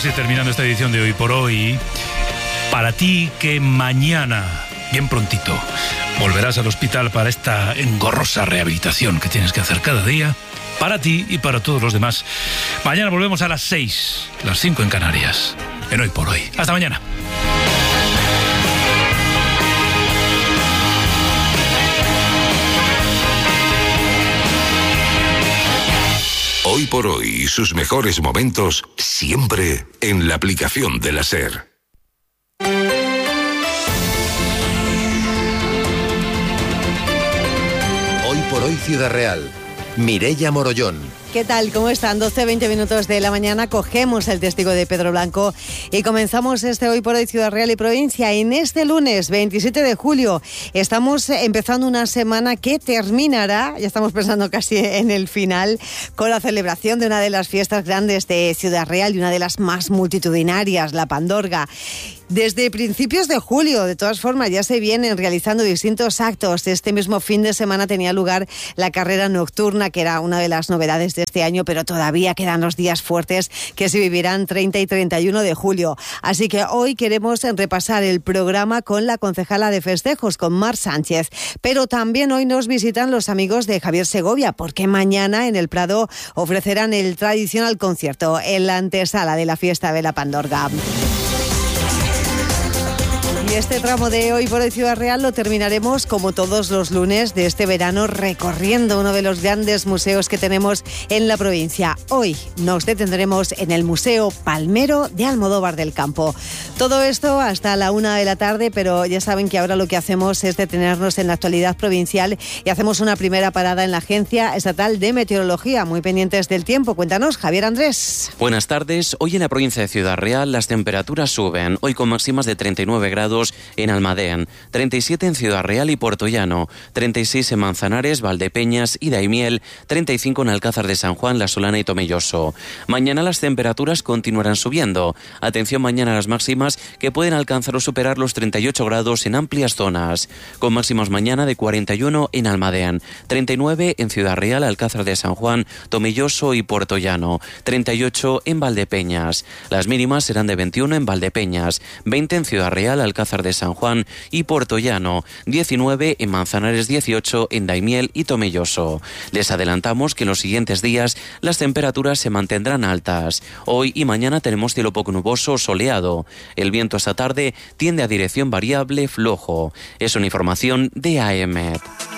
ir terminando esta edición de Hoy por Hoy. Para ti que mañana, bien prontito, volverás al hospital para esta engorrosa rehabilitación que tienes que hacer cada día, para ti y para todos los demás. Mañana volvemos a las 6, las 5 en Canarias, en Hoy por Hoy. Hasta mañana. Hoy por Hoy, sus mejores momentos siempre en la aplicación de la SER. Hoy por Hoy Ciudad Real. Mireia Morollón. ¿Qué tal? ¿Cómo están? 12:20 minutos de la mañana, cogemos el testigo de Pedro Blanco y comenzamos este Hoy por Hoy Ciudad Real y Provincia. En este lunes 27 de julio estamos empezando una semana que terminará, ya estamos pensando casi en el final, con la celebración de una de las fiestas grandes de Ciudad Real y una de las más multitudinarias, la Pandorga. Desde principios de julio, de todas formas, ya se vienen realizando distintos actos. Este mismo fin de semana tenía lugar la carrera nocturna, que era una de las novedades de este año, pero todavía quedan los días fuertes que se vivirán 30 y 31 de julio. Así que hoy queremos repasar el programa con la concejala de festejos, con Mar Sánchez. Pero también hoy nos visitan los amigos de Javier Segovia, porque mañana en el Prado ofrecerán el tradicional concierto en la antesala de la fiesta de la Pandorga. Y este tramo de Hoy por Hoy Ciudad Real lo terminaremos como todos los lunes de este verano recorriendo uno de los grandes museos que tenemos en la provincia. Hoy nos detendremos en el Museo Palmero de Almodóvar del Campo. Todo esto hasta la 1 de la tarde, pero ya saben que ahora lo que hacemos es detenernos en la actualidad provincial y hacemos una primera parada en la Agencia Estatal de Meteorología. Muy pendientes del tiempo. Cuéntanos, Javier Andrés. Buenas tardes. Hoy en la provincia de Ciudad Real las temperaturas suben. Hoy con máximas de 39 grados en Almadén, 37 en Ciudad Real y Puertollano, 36 en Manzanares, Valdepeñas y Daimiel, 35 en Alcázar de San Juan, La Solana y Tomelloso. Mañana las temperaturas continuarán subiendo. Atención mañana a las máximas que pueden alcanzar o superar los 38 grados en amplias zonas, con máximas mañana de 41 en Almadén, 39 en Ciudad Real, Alcázar de San Juan, Tomelloso y Puertollano, 38 en Valdepeñas. Las mínimas serán de 21 en Valdepeñas, 20 en Ciudad Real, Alcázar de San Juan y Puertollano, 19 en Manzanares, 18 en Daimiel y Tomelloso. Les adelantamos que en los siguientes días las temperaturas se mantendrán altas. Hoy y mañana tenemos cielo poco nuboso o soleado. El viento esta tarde tiende a dirección variable flojo. Es una información de AEMET.